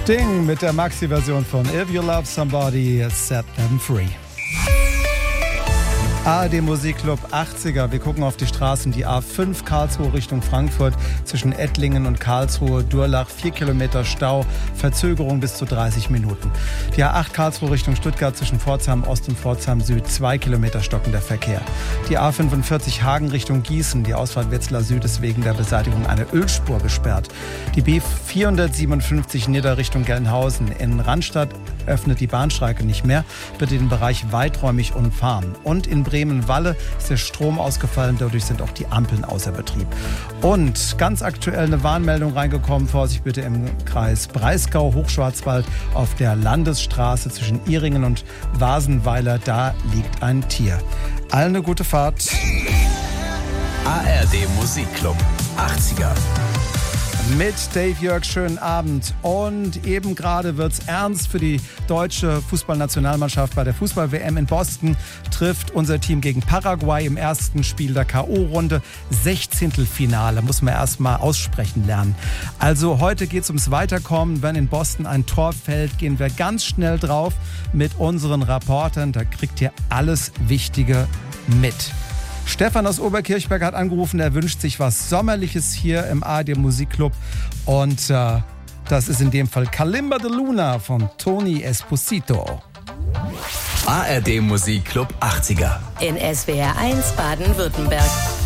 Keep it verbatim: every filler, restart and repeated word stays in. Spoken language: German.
Sting mit der Maxi-Version von If You Love Somebody, Set Them Free. A R D Musikclub achtziger. Wir gucken auf die Straßen. Die A fünf Karlsruhe Richtung Frankfurt zwischen Ettlingen und Karlsruhe, Durlach, vier Kilometer Stau, Verzögerung bis zu dreißig Minuten. Die A acht Karlsruhe Richtung Stuttgart zwischen Pforzheim Ost und Pforzheim Süd, zwei Kilometer stockender Verkehr. Die A fünfundvierzig Hagen Richtung Gießen. Die Ausfahrt Wetzlar Süd ist wegen der Beseitigung einer Ölspur gesperrt. Die B vierhundertsiebenundfünfzig Nidda Richtung Gelnhausen. In Randstadt öffnet die Bahnstrecke nicht mehr, bitte den Bereich weiträumig umfahren. Und in Bremen-Walle ist der Strom ausgefallen, dadurch sind auch die Ampeln außer Betrieb. Und ganz aktuell eine Warnmeldung reingekommen, Vorsicht bitte im Kreis Breisgau, Hochschwarzwald auf der Landesstraße zwischen Ihringen und Wasenweiler, da liegt ein Tier. Allen eine gute Fahrt. A R D Musikclub achtziger. Mit Dave Jörg, schönen Abend. Und eben gerade wird's ernst für die deutsche Fußballnationalmannschaft. Bei der Fußball-W M in Boston trifft unser Team gegen Paraguay im ersten Spiel der K O-Runde. Sechzehntelfinale, muss man erst mal aussprechen lernen. Also heute geht's ums Weiterkommen. Wenn in Boston ein Tor fällt, gehen wir ganz schnell drauf mit unseren Reportern. Da kriegt ihr alles Wichtige mit. Stefan aus Oberkirchberg hat angerufen, er wünscht sich was Sommerliches hier im A R D Musikclub. Und äh, das ist in dem Fall Kalimba de Luna von Tony Esposito. A R D Musikclub achtziger. In S W R eins Baden-Württemberg.